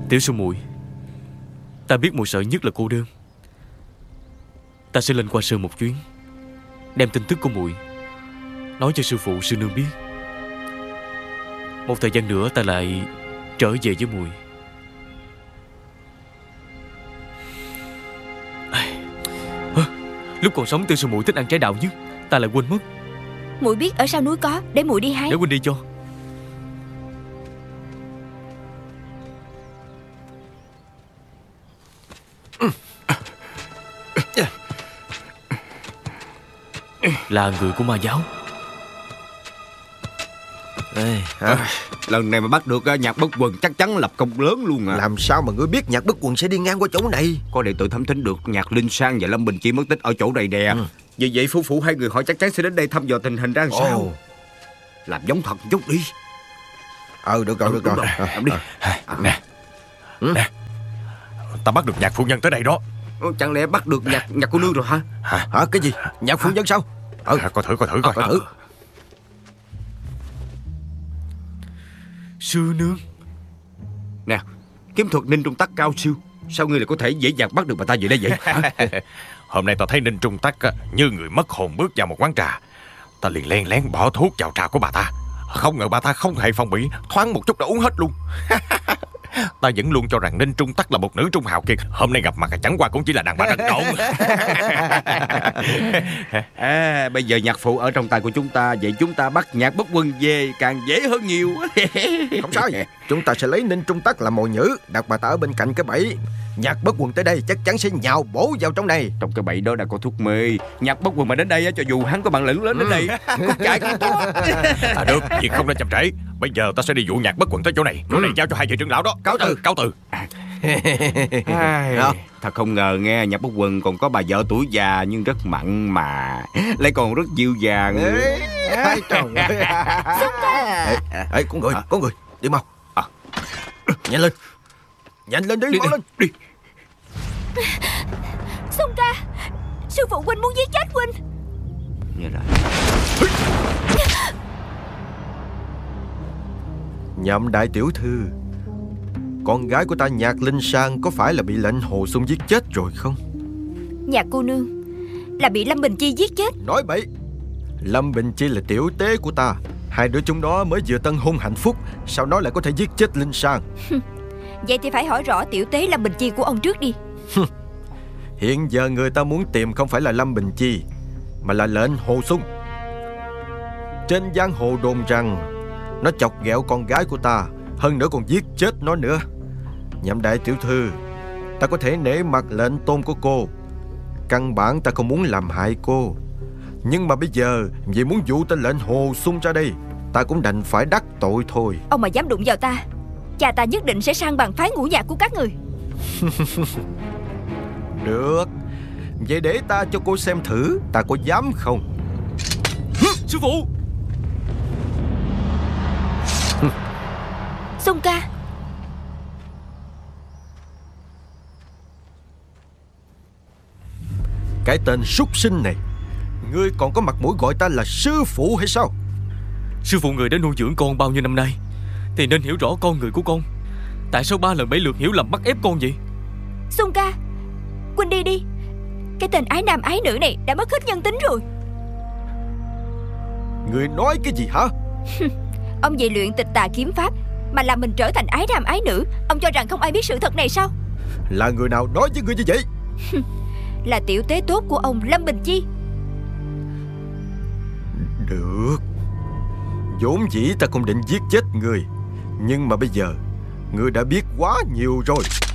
Tiểu sư muội, ta biết muội sợ nhất là cô đơn. Ta sẽ lên Qua Sơn một chuyến, đem tin tức của muội nói cho sư phụ sư nương biết. Một thời gian nữa ta lại trở về với muội. Lúc còn sống Tiểu sư muội thích ăn trái đào nhất, ta lại quên mất. Muội biết ở sau núi có, để muội đi hái. Để huynh đi cho. Là người của ma giáo. Ê, hả? Lần này mà bắt được Nhạc Bất Quần chắc chắn lập công lớn luôn à. Làm sao mà ngươi biết Nhạc Bất Quần sẽ đi ngang qua chỗ này? Có đệ tử thám thính được Nhạc Linh Sang và Lâm Bình Chi mất tích ở chỗ này nè. Vì vậy phu phụ hai người họ chắc chắn sẽ đến đây thăm dò tình hình ra làm sao. Làm giống thật chút đi. Được rồi. Làm đi. Nè, ta bắt được Nhạc phu nhân tới đây đó. Chẳng lẽ bắt được nhạc cô nương rồi hả? Hả? Cái gì? Nhạc phu nhân sao? Coi thử coi. Sư nương. Nè, kiếm thuật ninh trung tắc cao siêu, sao ngươi lại có thể dễ dàng bắt được bà ta về đây vậy? Hôm nay ta thấy Ninh Trung Tắc như người mất hồn bước vào một quán trà. Ta liền len lén bỏ thuốc vào trà của bà ta. Không ngờ bà ta không hề phòng bị, thoáng một chút đã uống hết luôn. Ta vẫn luôn cho rằng Ninh Trung Tắc là một nữ trung hào kiệt. Hôm nay gặp mặt chẳng qua cũng chỉ là đàn bà đần độn. Bây giờ nhạc phụ ở trong tay của chúng ta, vậy chúng ta bắt Nhạc Bất Quần về càng dễ hơn nhiều. Không sao, chúng ta sẽ lấy Ninh Trung Tắc làm mồi nhử, đặt bà ta ở bên cạnh cái bẫy. Nhạc Bất Quần tới đây chắc chắn sẽ nhào bổ vào trong này. Trong cái bẫy đó đã có thuốc mê. Nhạc Bất Quần mà đến đây, cho dù hắn có bản lĩnh lớn đến đây, cũng chạy không thoát. Được, việc không nên chậm trễ. Bây giờ ta sẽ đi dụ Nhạc Bất Quần tới chỗ này. Chỗ này giao cho hai vị trưởng lão đó. Cáo từ. Thật không ngờ nghe Nhạc Bất Quần còn có bà vợ tuổi già nhưng rất mặn mà, lại còn rất dịu dàng. Có người, đi mau. Nhanh lên đi, mau lên. Đi. Song ca, sư phụ huynh muốn giết chết huynh. Nghe rồi. Nhậm đại tiểu thư, con gái của ta Nhạc Linh Sang có phải là bị lệnh Hồ Xung giết chết rồi không? Nhạc cô nương là bị Lâm Bình Chi giết chết. Nói bậy. Lâm Bình Chi là tiểu tế của ta. Hai đứa chúng nó mới vừa tân hôn hạnh phúc, sao nó lại có thể giết chết Linh Sang? Vậy thì phải hỏi rõ tiểu tế Lâm Bình Chi của ông trước đi. Hiện giờ người ta muốn tìm không phải là Lâm Bình Chi, mà là lệnh Hồ Xung. Trên giang hồ đồn rằng nó chọc ghẹo con gái của ta, hơn nữa còn giết chết nó nữa. Nhậm đại tiểu thư, ta có thể nể mặt lệnh tôn của cô, căn bản ta không muốn làm hại cô. Nhưng mà bây giờ vì muốn dụ tên lệnh Hồ Xung ra đây, ta cũng đành phải đắc tội thôi. Ông mà dám đụng vào ta, cha ta nhất định sẽ sang bằng phái ngũ nhạc của các người. Được, vậy để ta cho cô xem thử ta có dám không. Sư phụ. Song ca. Cái tên súc sinh này, ngươi còn có mặt mũi gọi ta là sư phụ hay sao? Sư phụ người đã nuôi dưỡng con bao nhiêu năm nay thì nên hiểu rõ con người của con. Tại sao 3 lần 7 lượt hiểu lầm bắt ép con vậy? Song ca, huynh đi đi. Cái tên ái nam ái nữ này đã mất hết nhân tính rồi. Ngươi nói cái gì hả? Ông vì luyện tịch tà kiếm pháp mà làm mình trở thành ái nam ái nữ. Ông cho rằng không ai biết sự thật này sao? Là người nào nói với ngươi như vậy? Là tiểu tế tốt của ông Lâm Bình Chi. Được, vốn dĩ ta không định giết chết ngươi, nhưng mà bây giờ ngươi đã biết quá nhiều rồi.